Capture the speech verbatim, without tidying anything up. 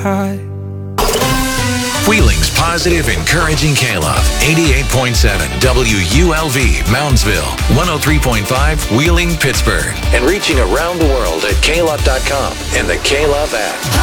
high. Wheeling's positive, encouraging K-Love. eighty-eight point seven W U L V, Moundsville. one oh three point five, Wheeling, Pittsburgh. And reaching around the world at K Love dot com and the K-Love app.